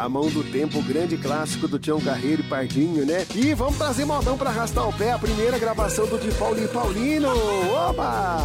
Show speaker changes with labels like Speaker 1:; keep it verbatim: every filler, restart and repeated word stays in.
Speaker 1: A Mão do Tempo, grande clássico do Tião Carreiro e Pardinho, né? E vamos trazer modão pra arrastar o pé, a primeira gravação do de Paulinho Paulino. Oba!